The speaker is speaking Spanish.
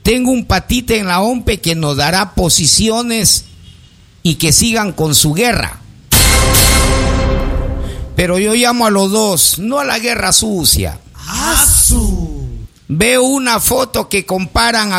Tengo un patita en la OMPE que nos dará posiciones y que sigan con su guerra. Pero yo llamo a los dos, no a la guerra sucia. ¡Asu! Veo una foto que comparan a